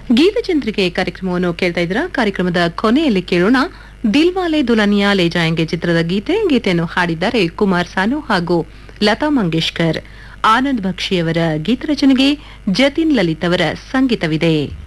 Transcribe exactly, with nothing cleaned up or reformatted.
ಗೀತಚಂದ್ರಿಕೆ ಕಾರ್ಯಕ್ರಮವನ್ನು ಕೇಳ್ತಾ ಇದ್ರ ಕಾರ್ಯಕ್ರಮದ ಕೊನೆಯಲ್ಲಿ ಕೇಳೋಣ ದಿಲ್ವಾಲೆ ದುಲ್ಹನಿಯಾ ಲೇ ಜಾಯೆಂಗೆ ಚಿತ್ರದ ಗೀತೆ ಗೀತೆಯನ್ನು ಹಾಡಿದ್ದಾರೆ ಕುಮಾರ್ ಸಾನು ಹಾಗೂ ಲತಾ ಮಂಗೇಶ್ಕರ್. ಆನಂದ್ ಬಕ್ಷಿಯವರ ಗೀತರಚನೆಗೆ ಜತಿನ್ ಲಲಿತ್ ಅವರ ಸಂಗೀತವಿದೆ.